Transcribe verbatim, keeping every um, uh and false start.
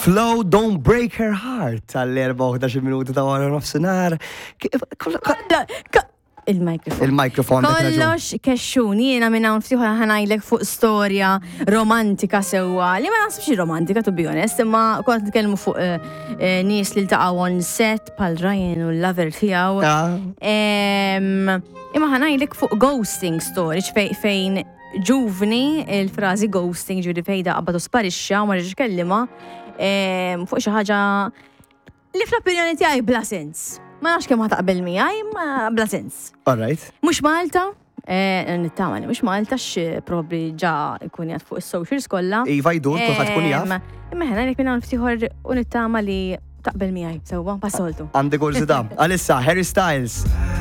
Flow, Don't Break Her Heart, għall-erba' u ħdax minuti ta' wara nofsinhar. Il-mikrofon. Il-mikrofon. Kollox kexxuni, jiena minn hawn ftiħu ħanajlek fuq storja romantika sewwa, li ma nasibx romantika to be honest, imma kont nitkellmu fuq nies li ltaqgħu on set bħal Ryan u l-lover tiegħu. Imma ħanajlek fuq ghosting story fejn ġuvni il-frażi ghosting ġuri fejda qabad u sparixxa u ma rridx kellima fuq xi ħaġa li fl-opinjoni tiegħi bla sens. Ma nafx kemm ħataqbel miegħi, ma bla sens. All right. Mhux Malta, nittamani, mhux Malta x-probabbli ġa jkun jgħid fuq is-socials kollha. Iva jdur kol ħadd tkun jaf. Imma ħena jekk minn hawn ftiħor u nittama li taqbel miegħi sewwa passoltu. Għandi kursità. Alissa, Harry Styles.